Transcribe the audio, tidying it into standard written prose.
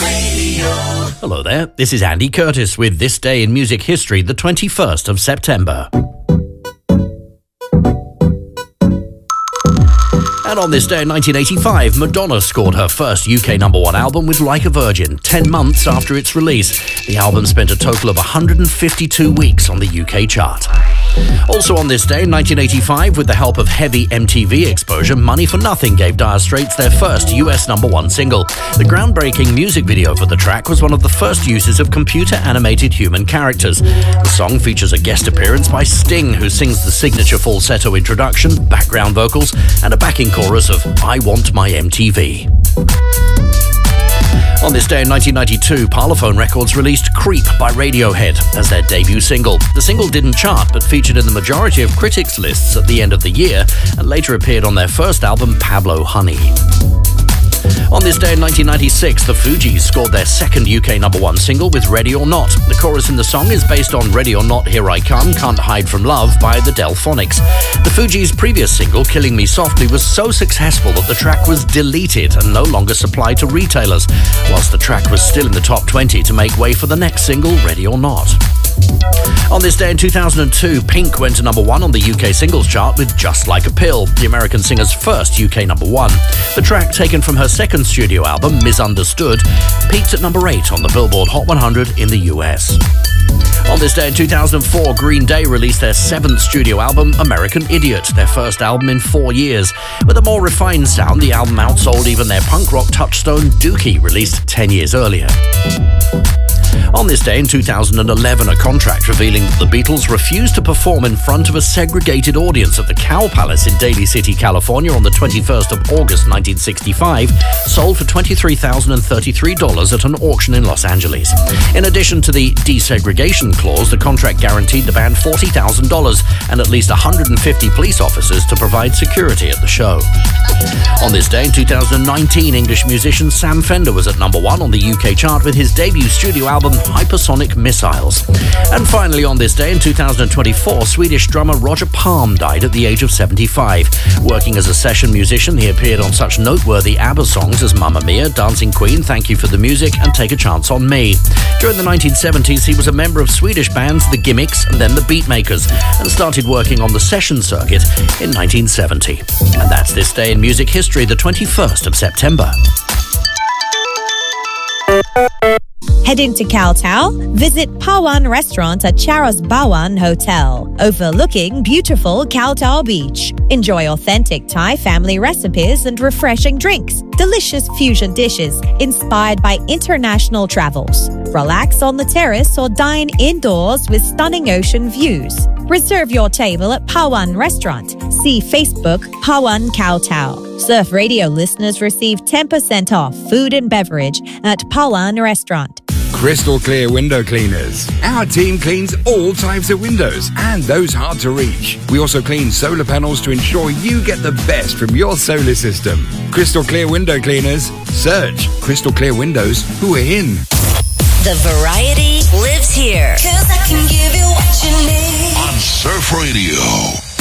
Hello there, this is Andy Curtis with This Day in Music History, the 21st of September. And on this day in 1985, Madonna scored her first UK #1 album with Like a Virgin, 10 months after its release. The album spent a total of 152 weeks on the UK chart. Also on this day in 1985, with the help of heavy MTV exposure, Money for Nothing gave Dire Straits their first US #1 single. The groundbreaking music video for the track was one of the first uses of computer-animated human characters. The song features a guest appearance by Sting, who sings the signature falsetto introduction, background vocals, and a backing chorus of I Want My MTV. On this day in 1992, Parlophone Records released Creep by Radiohead as their debut single. The single didn't chart, but featured in the majority of critics' lists at the end of the year, and later appeared on their first album, Pablo Honey. On this day in 1996, the Fugees scored their second UK #1 single with Ready or Not. The chorus in the song is based on Ready or Not, Here I Come, Can't Hide from Love by the Delphonics. The Fugees' previous single, Killing Me Softly, was so successful that the track was deleted and no longer supplied to retailers, whilst the track was still in the top 20 to make way for the next single, Ready or Not. On this day in 2002, Pink went to #1 on the UK singles chart with Just Like a Pill, the American singer's first UK #1. The track, taken from her second studio album, Misunderstood, peaked at #8 on the Billboard Hot 100 in the US. On this day in 2004, Green Day released their 7th studio album, American Idiot, their first album in 4 years. With a more refined sound, the album outsold even their punk rock touchstone, Dookie, released 10 years earlier. On this day in 2011, a contract revealing that the Beatles refused to perform in front of a segregated audience at the Cow Palace in Daly City, California on the 21st of August 1965, sold for $23,033 at an auction in Los Angeles. In addition to the desegregation clause, the contract guaranteed the band $40,000 and at least 150 police officers to provide security at the show. On this day in 2019, English musician Sam Fender was at #1 on the UK chart with his debut studio album Hypersonic Missiles. And finally on this day in 2024, Swedish drummer Roger Palm died at the age of 75. Working as a session musician, he appeared on such noteworthy ABBA songs as Mamma Mia, Dancing Queen, Thank You for the Music, and Take a Chance on Me. During the 1970s, he was a member of Swedish bands The Gimmicks and then The Beatmakers, and started working on the session circuit in 1970. And that's This Day in Music History, the 21st of September. Heading to Kowtow? Visit Pawan Restaurant at Charos Bawan Hotel, overlooking beautiful Kowtow Beach. Enjoy authentic Thai family recipes and refreshing drinks, delicious fusion dishes inspired by international travels. Relax on the terrace or dine indoors with stunning ocean views. Reserve your table at Pawan Restaurant. See Facebook Pawan Kowtow. Surf Radio listeners receive 10% off food and beverage at Pawan Restaurant. Crystal Clear Window Cleaners. Our team cleans all types of windows and those hard to reach. We also clean solar panels to ensure you get the best from your solar system. Crystal Clear Window Cleaners. Search Crystal Clear Windows who are in. The variety lives here. 'Cause I can give you what you need. On Surf Radio.